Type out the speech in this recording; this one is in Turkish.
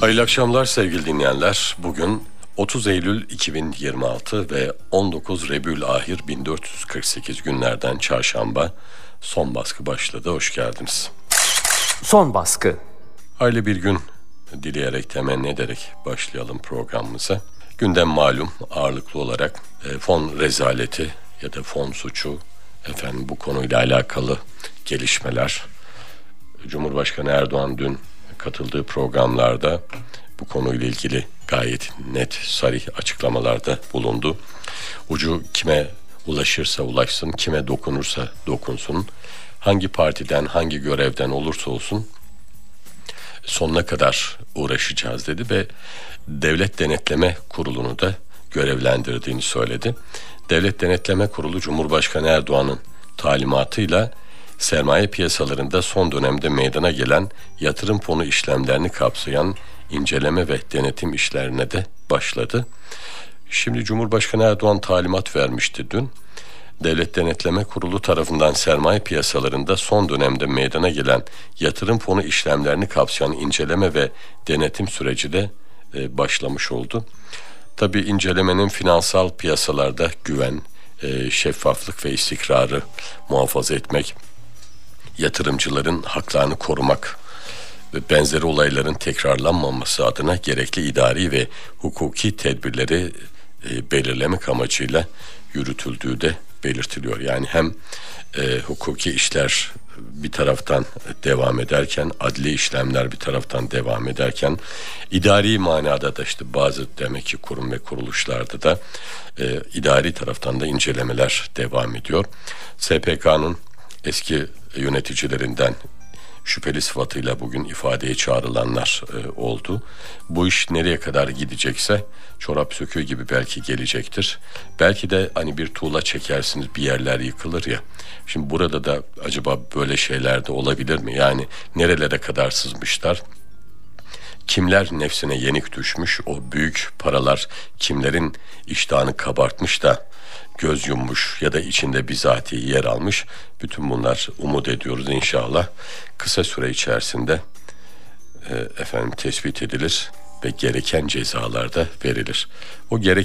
Hayırlı akşamlar sevgili dinleyenler. Bugün 30 Eylül 2026 ve 19 Rebül-Ahir 1448 günlerden çarşamba. Son baskı başladı. Hoş geldiniz. Son baskı. Hayırlı bir gün dileyerek, temenni ederek başlayalım programımıza. Gündem malum ağırlıklı olarak fon rezaleti ya da fon suçu, bu konuyla alakalı gelişmeler. Cumhurbaşkanı Erdoğan dün katıldığı programlarda bu konuyla ilgili gayet net, sarih açıklamalarda bulundu. Ucu kime ulaşırsa ulaşsın, kime dokunursa dokunsun, hangi partiden, hangi görevden olursa olsun sonuna kadar uğraşacağız dedi ve Devlet Denetleme Kurulu'nu da görevlendirdiğini söyledi. Devlet Denetleme Kurulu Cumhurbaşkanı Erdoğan'ın talimatıyla sermaye piyasalarında son dönemde meydana gelen yatırım fonu işlemlerini kapsayan inceleme ve denetim işlerine de başladı. Şimdi Cumhurbaşkanı Erdoğan talimat vermişti dün. Devlet Denetleme Kurulu tarafından sermaye piyasalarında son dönemde meydana gelen yatırım fonu işlemlerini kapsayan inceleme ve denetim süreci de başlamış oldu. Tabii incelemenin finansal piyasalarda güven, şeffaflık ve istikrarı muhafaza etmek, yatırımcıların haklarını korumak ve benzeri olayların tekrarlanmaması adına gerekli idari ve hukuki tedbirleri belirlemek amacıyla yürütüldüğü de belirtiliyor. Yani hem hukuki işler bir taraftan devam ederken, adli işlemler bir taraftan devam ederken, idari manada da işte bazı demek ki kurum ve kuruluşlarda da idari taraftan da incelemeler devam ediyor. SPK'nın eski yöneticilerinden şüpheli sıfatıyla bugün ifadeye çağrılanlar oldu. Bu iş nereye kadar gidecekse çorap söküğü gibi belki gelecektir. Belki de hani bir tuğla çekersiniz, bir yerler yıkılır ya. Şimdi burada da acaba böyle şeyler de olabilir mi? Yani nerelere kadar sızmışlar? Kimler nefsine yenik düşmüş? O büyük paralar kimlerin iştahını kabartmış da göz yummuş ya da içinde bizatihi yer almış? Bütün bunlar umut ediyoruz inşallah kısa süre içerisinde tespit edilir ve gereken cezalar da verilir. O gereken